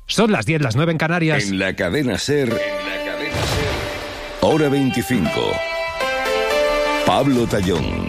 Son las 10, las 9 en Canarias. En la cadena SER, Hora 25. Pablo Tallón.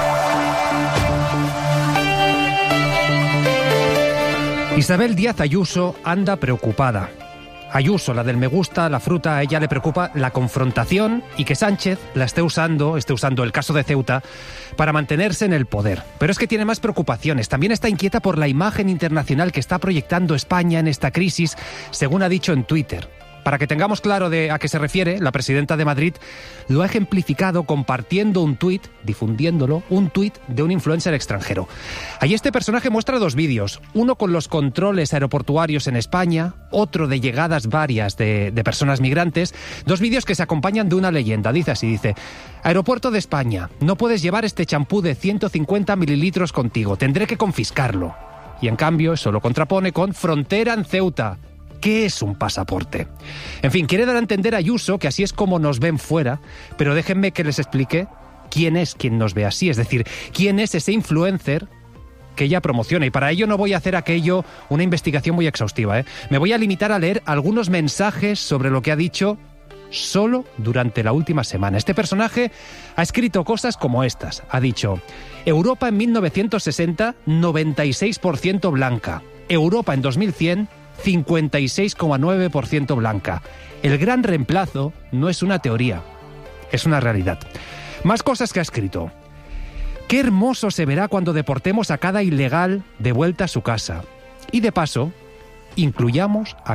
Isabel Díaz Ayuso anda preocupada. Ayuso, la del me gusta, la fruta, a ella le preocupa la confrontación y que Sánchez la esté usando el caso de Ceuta para mantenerse en el poder. Pero es que tiene más preocupaciones. También está inquieta por la imagen internacional que está proyectando España en esta crisis, según ha dicho en Twitter. Para que tengamos claro de a qué se refiere, la presidenta de Madrid lo ha ejemplificado compartiendo un tuit, difundiéndolo, un tuit de un influencer extranjero. Allí este personaje muestra dos vídeos, uno con los controles aeroportuarios en España, otro de llegadas varias de personas migrantes, dos vídeos que se acompañan de una leyenda. Dice así, Aeropuerto de España, no puedes llevar este champú de 150 mililitros contigo, tendré que confiscarlo. Y en cambio eso lo contrapone con frontera en Ceuta. ¿Qué es un pasaporte? En fin, quiere dar a entender a Ayuso que así es como nos ven fuera, pero déjenme que les explique quién es quien nos ve así, es decir, quién es ese influencer que ella promociona. Y para ello no voy a hacer una investigación muy exhaustiva, Me voy a limitar a leer algunos mensajes sobre lo que ha dicho solo durante la última semana. Este personaje ha escrito cosas como estas. Ha dicho, Europa en 1960, 96% blanca. Europa en 2100, 56,9% blanca. El gran reemplazo no es una teoría, es una realidad. Más cosas que ha escrito. Qué hermoso se verá cuando deportemos a cada ilegal de vuelta a su casa. Y de paso, incluyamos a